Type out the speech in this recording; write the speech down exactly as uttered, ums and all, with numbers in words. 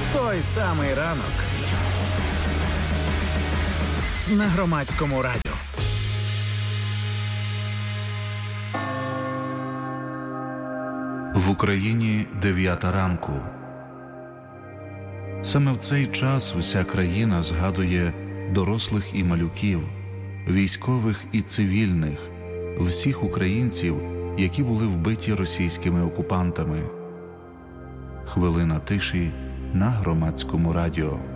Той самий ранок на Громадському радіо. В Україні дев'ята ранку. Саме в цей час вся країна згадує дорослих і малюків, військових і цивільних, всіх українців, які були вбиті російськими окупантами. Хвилина тиші на Громадському радіо.